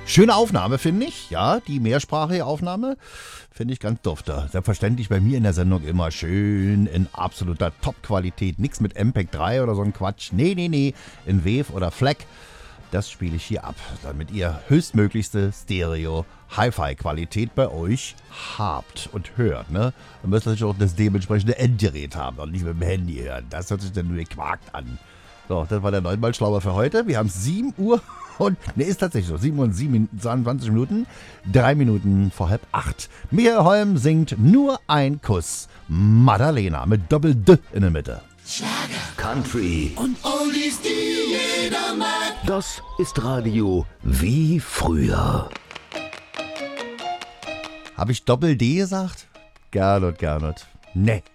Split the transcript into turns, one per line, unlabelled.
Schöne Aufnahme, finde ich. Ja, die mehrsprachige Aufnahme finde ich ganz dufte. Selbstverständlich bei mir in der Sendung immer schön in absoluter Top-Qualität. Nichts mit MPEG 3 oder so ein Quatsch. Nee. In Wave oder FLAC. Das spiele ich hier ab, damit ihr höchstmöglichste Stereo-Hi-Fi-Qualität bei euch habt und hört. Ne? Dann müsst ihr natürlich auch das dementsprechende Endgerät haben und nicht mit dem Handy hören. Das hört sich dann nur gequakt an. So, das war der 9-Mal-Schlauer für heute. Wir haben 7 Uhr und, ist tatsächlich so, 7 Uhr und 27 Minuten, 3 Minuten vor 7:30. Michael Holm singt Nur ein Kuss. Madalena mit Doppel-D in der Mitte.
Schlager, Country und Oldies, die jeder mag.
Das ist Radio wie früher.
Habe ich Doppel-D gesagt? Gernot. Nee.